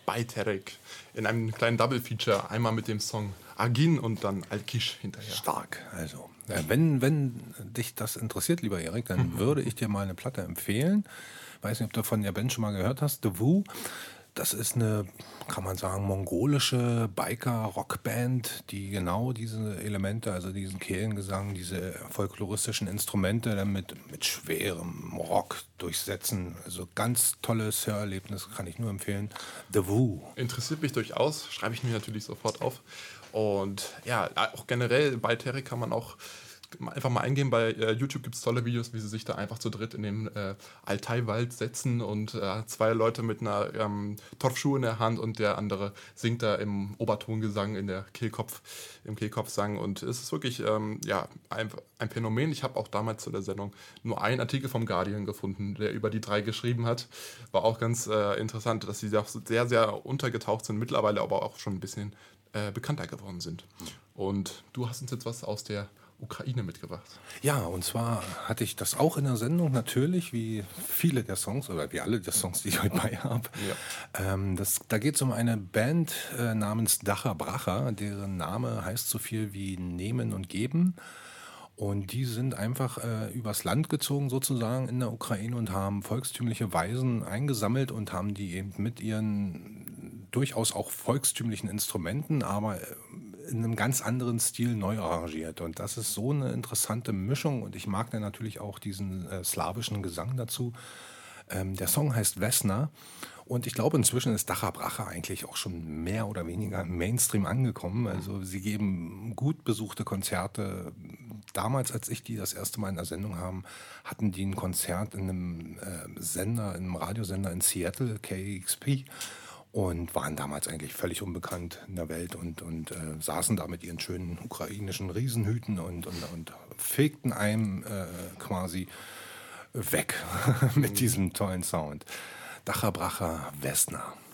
bei Terek in einem kleinen Double-Feature. Einmal mit dem Song Agin und dann Alkish hinterher. Stark. Also, wenn dich das interessiert, lieber Erik, dann würde ich dir mal eine Platte empfehlen. Weiß nicht, ob du von der Band schon mal gehört hast. The Woo. Das ist eine, kann man sagen, mongolische Biker-Rockband, die genau diese Elemente, also diesen Kehlengesang, diese folkloristischen Instrumente dann mit schwerem Rock durchsetzen. Also ganz tolles Hörerlebnis, kann ich nur empfehlen. The Woo. Interessiert mich durchaus, schreibe ich mir natürlich sofort auf. Und ja, auch generell bei Terek kann man auch einfach mal eingehen. Bei YouTube gibt es tolle Videos, wie sie sich da einfach zu dritt in den Altai-Wald setzen und zwei Leute mit einer Torfschuhe in der Hand und der andere singt da im Obertongesang im Kehlkopfsang. Und es ist wirklich ein Phänomen. Ich habe auch damals zu der Sendung nur einen Artikel vom Guardian gefunden, der über die drei geschrieben hat. War auch ganz interessant, dass sie auch sehr, sehr untergetaucht sind, mittlerweile aber auch schon ein bisschen bekannter geworden sind. Und du hast uns jetzt was aus der Ukraine mitgebracht. Ja, und zwar hatte ich das auch in der Sendung natürlich, wie viele der Songs oder wie alle der Songs, die ich heute bei habe. Ja. Da geht es um eine Band namens Dacha Bracha, deren Name heißt so viel wie Nehmen und Geben. Und die sind einfach übers Land gezogen sozusagen in der Ukraine und haben volkstümliche Weisen eingesammelt und haben die eben mit ihren durchaus auch volkstümlichen Instrumenten, aber in einem ganz anderen Stil neu arrangiert. Und das ist so eine interessante Mischung und ich mag dann natürlich auch diesen slawischen Gesang dazu. Der Song heißt Vesna und ich glaube, inzwischen ist Dacha Bracha eigentlich auch schon mehr oder weniger im Mainstream angekommen. Also sie geben gut besuchte Konzerte. Damals, als ich die das erste Mal in der Sendung haben, hatten die ein Konzert in einem einem Radiosender in Seattle, KXP. Und waren damals eigentlich völlig unbekannt in der Welt und saßen da mit ihren schönen ukrainischen Riesenhüten und fegten einem quasi weg mit diesem tollen Sound. Dacha Bracha Vesna.